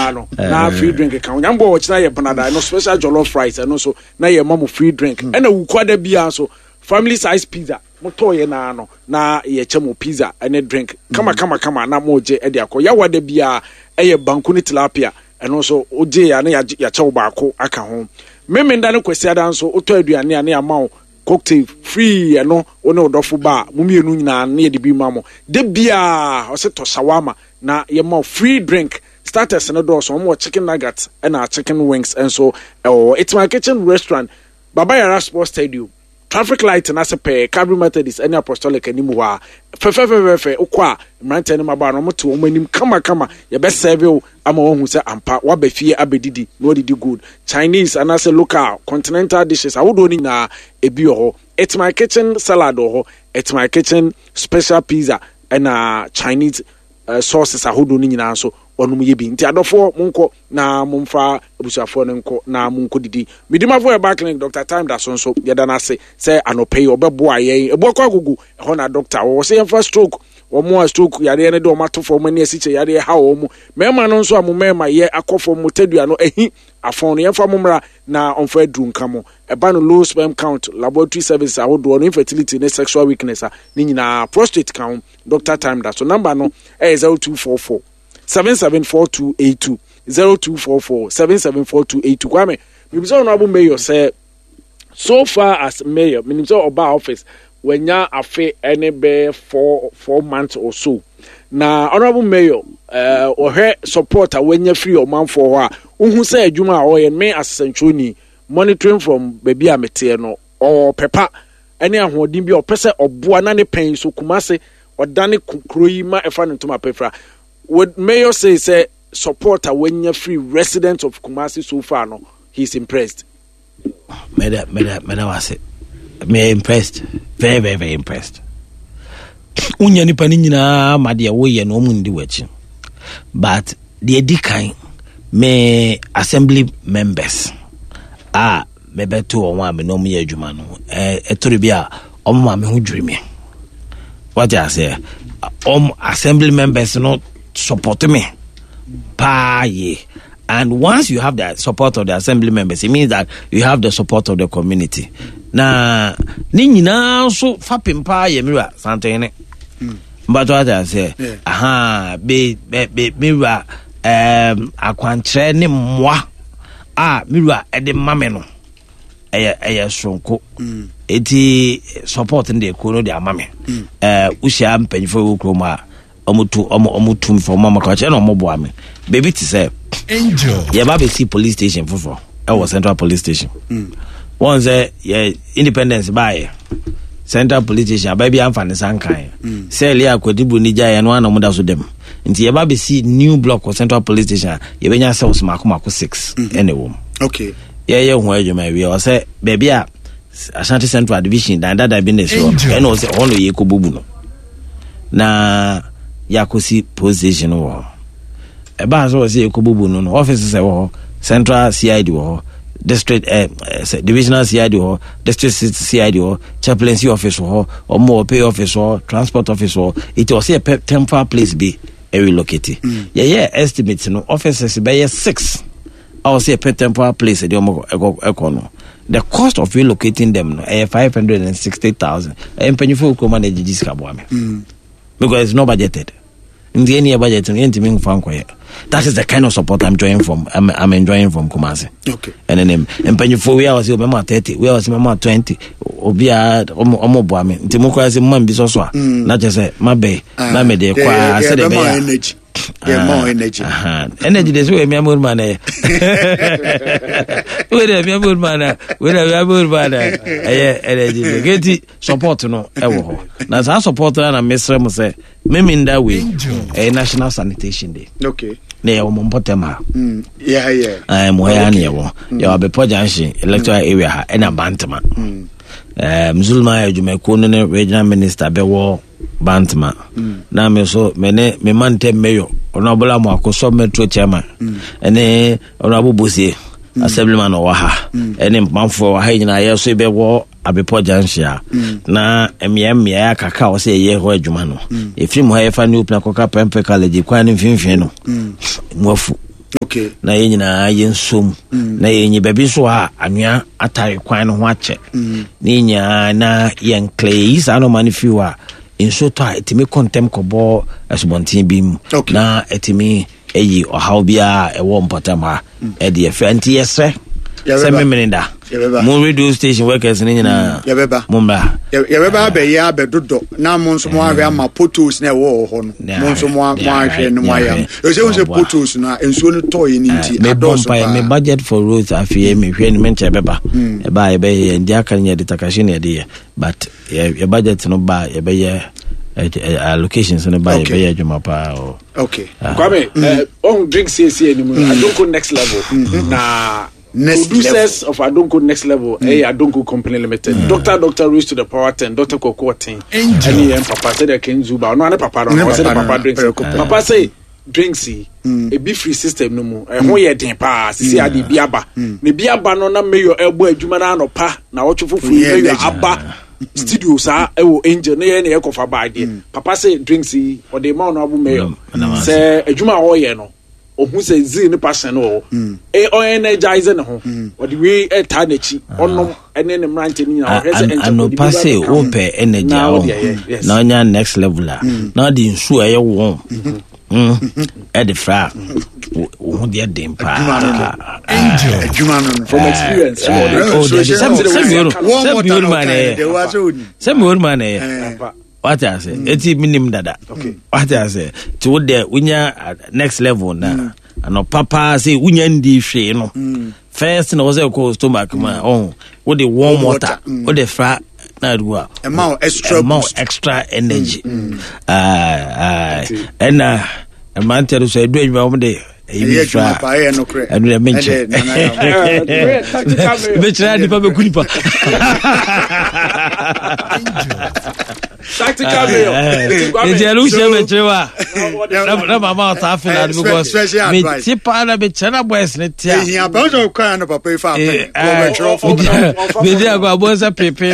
no na free drink ka nyambo wo china ye panada no special jollof rice no so na ye mamo free drink and na wukwada bia so family size pizza moto ye na no na ye chemo pizza and drink kama na moje e de akoya wada bia eye banku ni tilapia and also oje ya na ya chewo baako aka ho memenda ne kwesi ada nso oto aduane ane amawo cocktail free no one odofo ba mumienu nyina na ye de bi mamo de bia o se to shawama na ye ma free drink starters no do so mo chicken nuggets and chicken wings and so it's my kitchen restaurant Baba Yara Sports Stadium traffic light na se pe Calvary Methodist any apostolic animu wa fe okwa mrante ne maba no moto omanim kama ye be serve ama won hu se ampa wa ba fie abedidi no didi good Chinese and as a local continental dishes awodo ni na ebi ho it's my kitchen salad ho it's my kitchen special pizza and Chinese sauces ahodo ni nyina so onum ye bi nti adofo monko na momfa abusuafo ne nko na monko didi midimafo e back clinic Dr. Time da so yeda na se anope obebo aye eboko agugu ho na doctor wo se yemfa stroke wo mo stroke yare ne de o matofo mo ne asiche yare ha wo mo mema no nso amomema ye akofo mo tadua no ehi afon no yemfa momra na onfa dru nkamo eba no low sperm count laboratory services ahodo no infertility ne sexual weakness ni nyina prostate count Dr. Time da so number no 0244 774282 0244 774282 kwame mibisa no abu mayor say so far as mayor minimum oba office wenya afe ene be 4 months or so na honorable mayor ohwe support wenya free o man for ho a unhu say adwuma a oye me assessantoni monitoring from baby amete no or pepa ene ahodin bi opese oboa na ne pen so kumase odane kroyi ma efa no ntoma pefra. Would mayor say support when you're free resident of Kumasi so far no he's impressed. Me impressed. Very impressed. Unya nipa ni nyina ma de wo ye no mundi wachi. But the edikan me assembly members me beto o wa me no mu ye adwuma no etori bia o ma me hu dwiri me. What I say assembly members no support me and once you have the support of the assembly members it means that you have the support of the community na ni nyina so fapem pa ye mira santene but what I say be mira akwantre ne mwa mira e de mame no eye sonko eti support ndi ekono de amame usia mpanyifo wokroma omutum for mama ka che no mobo ame baby ti say angel ye ba be see police station fofo was Central Police Station one say independence by Central Police Station baby amfane sankan say le akodibu ni jaye no ana muda so dem nti ye ba be see new block of Central Police Station ye benya cells mako 6 anyway okay ye hu adwuma wi o say baby a Ashanti Central Division dan dada business so e no say ono ye kobubu no na yakosi position wo e ba so say kobubu no office say wo Central CID wo district divisional CID wo district CID wo chaplaincy office wo or more pay office wo transport office wo it was a temporary place be relocated estimates no offices be 6 I was a temporary place the econo. The cost of relocating them no 560,000 and penifo ko manage this kabwame because it's not budgeted in the any budget that is the kind of support I'm enjoying from Kumasi. Okay. And then penifo we was mama 30 we was mama 20 obia omo boame ntimoko ase mma bi so so na je say mabe na me de kwa say the energy more energy. Energy this way, me a good man. We energy. Get it support no. Now that support na mesre mo say me in that way. A National Sanitation Day. Okay. Ne o mompotema. Yeah. Mo ya ne wo. Ya be Junction electoral area ha na Bantama. Mzulma Ejumeko ne regional minister be wo Bantama. Na me so me mante mayor Honorable Akoso Metro Chairman ene Honorable Bosie Assemblyman Owaha ene manfo ha nyina ye so be wo Abepo Junction na emia kaka o se ye ho adwuma no efiri mo ha ye fa new plan koka pempe college kwa ne mfimfin no mwafu Okay. Na ye nyina ye nsom. Na ye nyi baby so a anwea atare kwan no ho ache. Ni nya na ye clay is ano man few a nso to a etimi contem kobo asubontin bi mu. Na etimi eyi ohaw bia ewo mpotam ha e de efe anti yesre. Se memenida. Mo radio station workers ni nyina. Mumba. Yebeba be ya be dodo na mo nso mo ahwe ama potos na wo ho no. Mo nso mo ahwe no mo ayam. E se potos na ensuo no toy ni nti adoso pa. Me budget for roads afie me hwe ni menche beba. E ba ye ndi aka nya de takashi na de but your budget no ba ye be ye allocations no ba ye be ye adwuma pa. Okay. Kwame on drink CC anymore. I don't go next level. Na producers of Adonko Next Level, Adonko Company Limited. Dr. Ruiz to the power 10, Dr. Coco 10. And Papa said, I can Zuba. No, Papa, I said, Papa drinks. Papa say, drinksy, a beef free system no more. A hoya den pass, see, I did Biaba. The Biaba no na mayor elbow, Jumana or pa, now what you for free, Abba. Studios are angel near the echo for bad. Papa say, drinksy, or the amount of mayor. Say, a Juma Oyeno. Who says in the person or energizing home or the way a tanachi or no and then ranting and no pass open energy now next level now the insure you won't at the fra won't get them from experience some man what I say, it's minimum dada. Okay. What I say, to the unya next level na, and papa say unya ndi she no. First no was a cold stomach man. Oh, with the warm water, with the fat na do. Extra energy. And a man tell us do it one day. You try and we mention. Tactical mail. It's a Lucia Metra. No, Mamma Taffin because me Tipana Bechana West. Yeah, about your kind of a pay for was a paper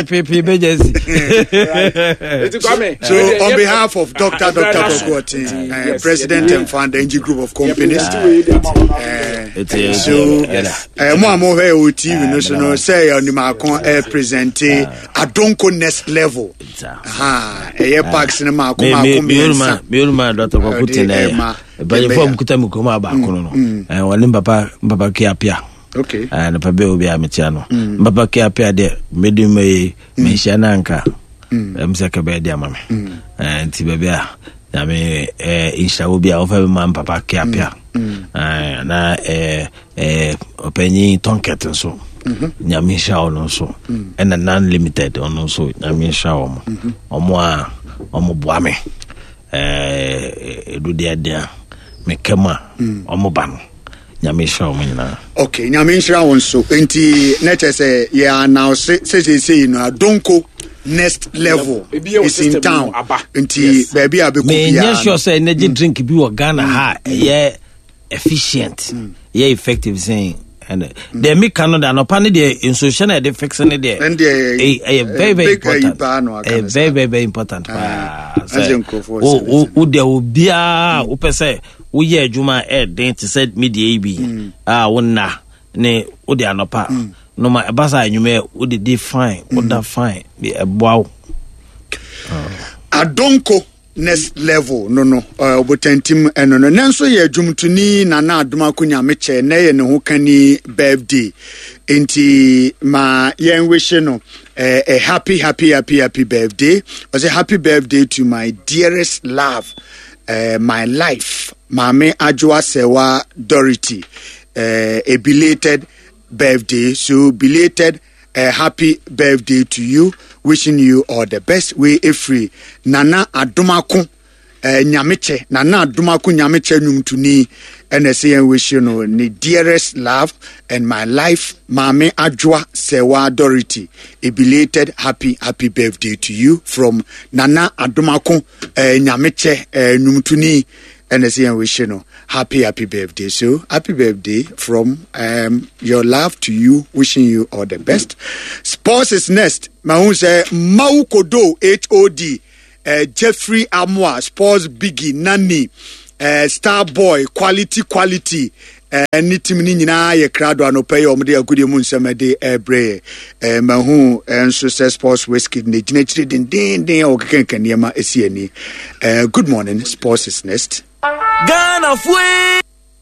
So, on behalf of Dr. Kokwati, President and founder NG Group of Companies, more TV national say on the Macon presente Adonko Next Level. Parks in the Biurma, Dr. Kokutin, but you form Kutamukuma Bakono, and one Papa Kiapia. Okay, and Papa Bia Michano, Papa Kiapia de Medium Mishananka, Msaka Diamam, and Tibabia. I mean, Isha will be of every man, Papa Kiapia, na Penny Tonket and so. Nyamisha on so and a non-limited on so Nyamisha omo boame do dia mekema omo ban Nyamisha omina. Okay, Nyamisha on so enti nature say yeah now say you know Adonko Next Level is in town enti baby abeku me sure say energy drink bi wo Ghana ha efficient effective saying and the me Canada no pan the institution the fixing it there and very important very important there will be a person who ye juma den to said media bi wonna ne wo de anopa no ma basa anyume wo de fine wo da fine be eboaw Adonko Next Level no obotentim eno no nanso ye adwumtuni na adoma konya meche na ye ne ho kani birthday enti ma yen wish no a happy birthday. Was a happy birthday to my dearest love, my life, Mame Ajwa Sewa Dorothy, a belated birthday. So belated happy birthday to you. Wishing you all the best. We free. Nana Adomako Nyameche. Nana Adomako Nyameche Numtuni. And I say and wish you know the dearest love and my life, Mame Ajwa Sewa Dorothy. A belated happy birthday to you from Nana Adomako Nyameche Numtuni. And I say and wish you know happy birthday. So happy birthday from your love to you. Wishing you all the best. Sports is next. Mahun say Maukodo HOD Jeffrey Amwa Sports Biggie Nani Star Boy quality Any team Nina, ye crowd or no pay or media good moon summer day ebre. Mahu and success sports whiskey, nature din or Kenyama SCNE. Good morning, sports is next. Ghana Fue!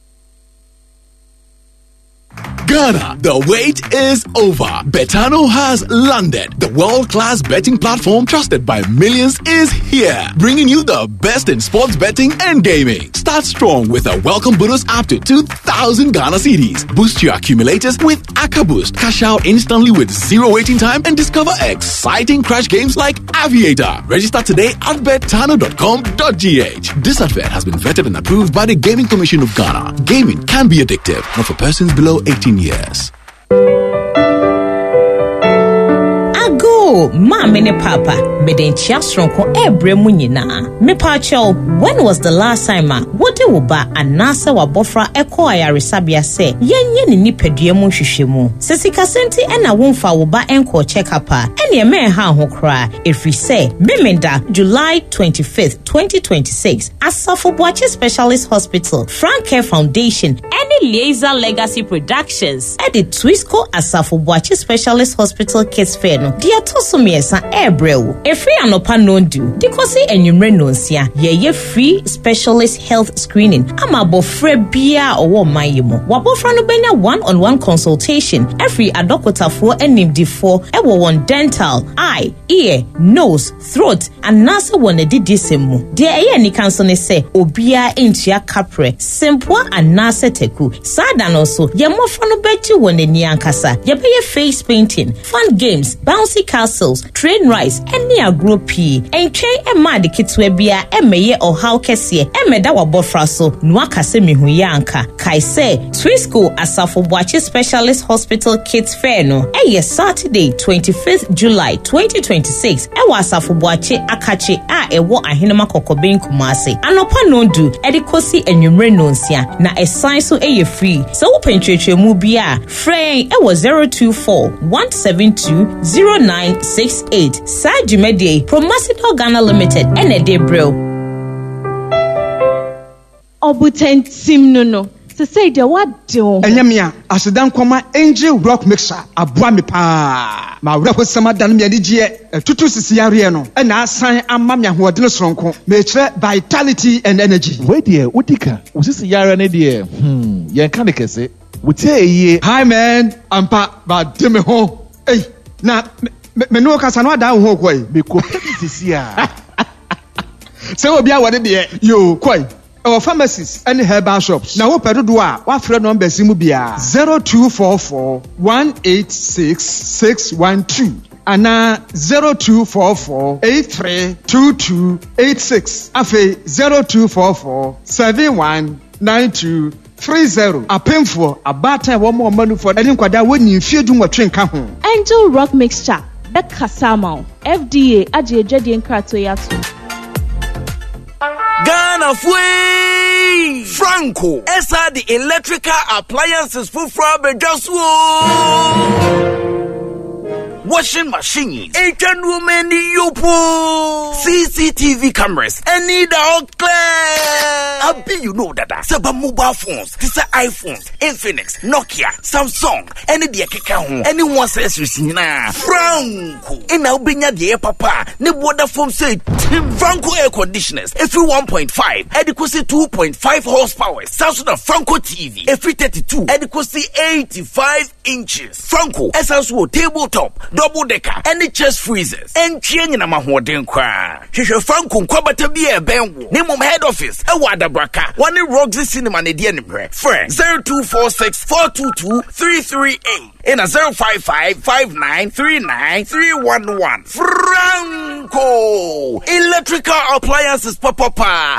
Ghana, the wait is over. Betano has landed. The world-class betting platform trusted by millions is here, bringing you the best in sports betting and gaming. Start strong with a welcome bonus up to 2,000 Ghana cedis. Boost your accumulators with Aka Boost. Cash out instantly with zero waiting time and discover exciting crash games like Aviator. Register today at betano.com.gh. This advert has been vetted and approved by the Gaming Commission of Ghana. Gaming can be addictive, not for persons below 18 years. Ago, mama and papa, beden chiastronko ebre munyina. Me pacho, when was the last time what you ba anasa wa bofra eko ayarisabia se yenye ni nipeduemu shishemu. Sesika senti ena wumfa woba enko check up ene me ha ho kra efri se Bimenda July 25th 2026 Asafo Boache Specialist Hospital Frank Care Foundation any Laser Legacy Productions at the Twisco Asafo Boache Specialist Hospital Kids Fair no dia toso miesa ebrew efri anopa nondu dikosi enyumre nonsia ye free specialist health screening ama bofre bia owo mayemo wabofra no benya one-on-one consultation every adokotafo enimdifo ewo won dental eye ear nose throat and nasa won edidisemu de eye ni kanso ne se obia entia kapre simple and nasa teku sada no so ye mofra no bechi won eni ankasa ye be face painting fun games bouncy castles train rides any agro p entwe ema de kitwe bia emeye ohaw kese emeda wabofra so no akase mehu ya anka kai se Twisco Asafo Boache Specialist Hospital Kids Fair no Saturday 25th July 2026 ewa Asafo Boache Akache ewo ahenema kokoben kumase anopa nondu edikosi enwumre nonsia na esan so free so pencheche mu bia frame ewo 024 172 0968 Sajimede Promasido Ghana Limited ene bro obutentim no se say de wado enyamia asedan koma angel rock mixer aboa me pa ma wrako samadan me adigye tutu sisi yare no na asan ama me ahodene soronko me kire vitality and energy we dey udika usisi yare ne dey yen kan kese wutie hi man ampa ba de me ho na me no kasa no ada ho koi me ko sisi a se obi a wode de yo koi our pharmacies and herbal shops. Now, what do I? What friend number Simubia 0244 186 612 and 0244 832286. Afe 0244 719230. A painful a batter one more money for any quada when you feel doing what train come home. Angel Rock Mixture. Becca Samo. FDA. Aje Jedi and Kratoyatu. Ghana Fue! Franco! Esa the electrical appliances for Frabejaswo! Washing machines, woman yopo, CCTV cameras, and need all clear. I be you know that. Saba mobile phones, this are iPhones, Infinix, Nokia, Samsung, any dear keka anyone says you see na Franco. And I'll be near the papa. Ne water phone say Franco air conditioners. Every 1.5, adequacy 2.5 horsepower. Samsung Franco TV. Every 32, adequacy 85 inches. Franco, SSO tabletop. Double decker, any chest freezers, and change in a mahoden cry. She shall Franco Quabata be a benwo. Name of head office, a wada braka. One in Roxy Cinema, the Dianimbre. Friend 0246 422 338 in a 055 5939 311. Franco Electrical Appliances Papa.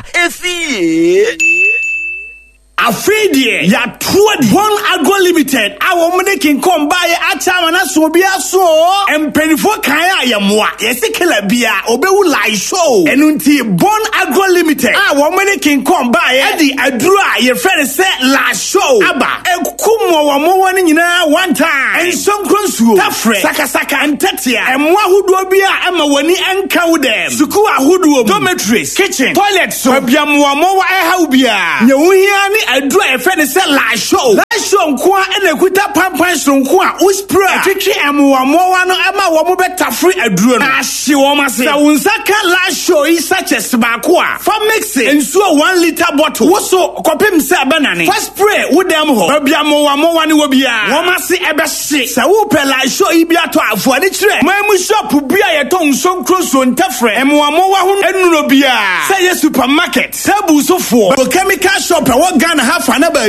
Afidie ya tuadi Bon Agro Limited awo mune kinkom baye atama na so bia so empenifo kan ya moa yesikela bia obewu lai show enunti Bon Agro Limited awo mune kinkom baye adi aduru a ye friend say la show aba Kumo wa mo wani nyina one time. Ensonkro nsuo. Tafre. Sakasaka ntatia. Emwa huduo bia ama wani enka wo dem. Suku ahuduo. Dormitories, kitchen, toilet so. Babiam wa mo wa eha bia. Nya wuhia ni adu efe ne se la show. La show nko a na kuta pampan so nko a uspray. Twitwi emwa mo wa no ama wo mo betafre aduro no. Ahye wo ma se. Sa unsaka la show is such a sbako a. For mix it. Ensuo 1 liter bottle. Wo so kopim se abanane. First spray wo dem ho. Babiam wa mo wa ni wo bia. Wo ma se ebe hye. Sa wo pe la show ibi ato afo ani kire. Mamu shop bia ye ton sonkro so ntafre. Emwa mo wa ho enuro bia. Say supermarket. Tabu so for. Chemical shop e wo Ghana half an